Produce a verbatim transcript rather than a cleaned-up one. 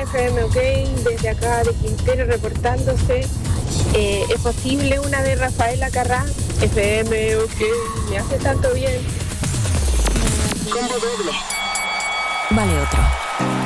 F M OK, desde acá de Quintero reportándose. Eh, ¿Es posible una de Rafaela Carrá? F M OK, me hace tanto bien. Vale otro.